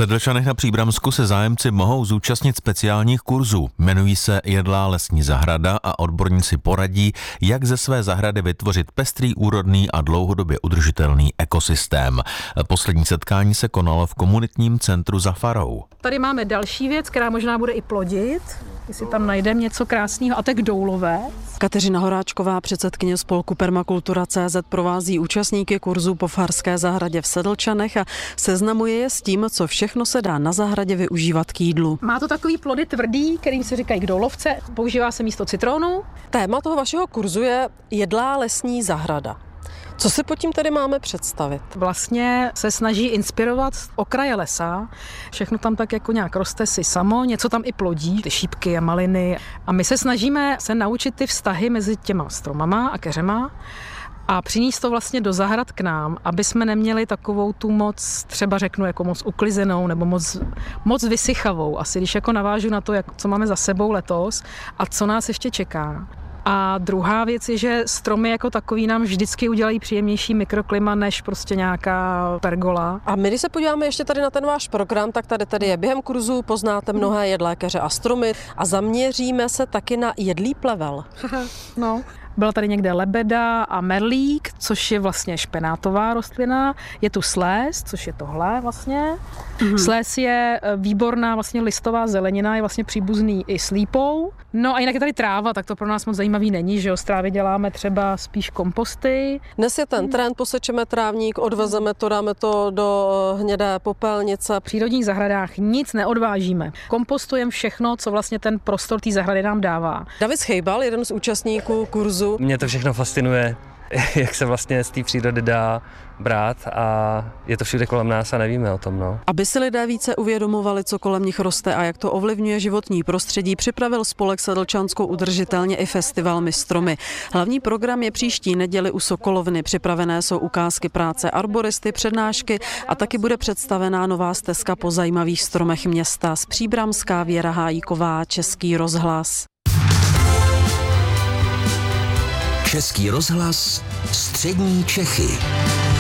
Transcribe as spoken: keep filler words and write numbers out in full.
Sedlčanech na Příbramsku se zájemci mohou zúčastnit speciálních kurzů. Jmenují se Jedlá lesní zahrada a odborníci poradí, jak ze své zahrady vytvořit pestrý, úrodný a dlouhodobě udržitelný ekosystém. Poslední setkání se konalo v komunitním centru za farou. Tady máme další věc, která možná bude i plodit, jestli tam najdeme něco krásného, a tak doulové. Kateřina Horáčková, předsedkyně spolku Permakultura tečka cé zet, provází účastníky kurzu po farské zahradě v Sedlčanech a seznamuje je s tím, co všechno se dá na zahradě využívat k jídlu. Má to takový plody tvrdý, kterým se říkají kdoulovce, používá se místo citronu. Téma toho vašeho kurzu je Jedlá lesní zahrada. Co si pod tím tedy máme představit? Vlastně se snaží inspirovat z okraje lesa. Všechno tam tak jako nějak roste si samo, něco tam i plodí, ty šípky a maliny. A my se snažíme se naučit ty vztahy mezi těma stromama a keřema a přinést to vlastně do zahrad k nám, aby jsme neměli takovou tu moc, třeba řeknu, jako moc uklizenou nebo moc, moc vysychavou. Asi když jako navážu na to, jak, co máme za sebou letos a co nás ještě čeká. A druhá věc je, že stromy jako takový nám vždycky udělají příjemnější mikroklima než prostě nějaká pergola. A my, když se podíváme ještě tady na ten váš program, tak tady tady je během kurzu poznáte mnohé jedlé keře a stromy a zaměříme se taky na jedlý plevel. No. Byla tady někde lebeda a merlík, což je vlastně špenátová rostlina. Je tu sléz, což je tohle vlastně. Mm-hmm. Sléz je výborná vlastně listová zelenina, je vlastně příbuzný i s lípou. No a jinak je tady tráva, tak to pro nás moc zajímavý není, že jo, z trávy děláme třeba spíš komposty. Dnes je ten trend, posečeme trávník, odvezeme to, dáme to do hnědé popelnice. V přírodních zahradách nic neodvážíme. Kompostujeme všechno, co vlastně ten prostor té zahrady nám dává. David Schejbal, jeden z účastníků kurzu. Mě to všechno fascinuje, jak se vlastně z té přírody dá brát a je to všude kolem nás a nevíme o tom. No. Aby si lidé více uvědomovali, co kolem nich roste a jak to ovlivňuje životní prostředí, připravil spolek Sedlčanskou udržitelně i festival My stromy. Hlavní program je příští neděli u Sokolovny. Připravené jsou ukázky práce arboristy, přednášky a taky bude představená nová stezka po zajímavých stromech města. Z Příbramská Věra Hájíková, Český rozhlas. Český rozhlas, střední Čechy.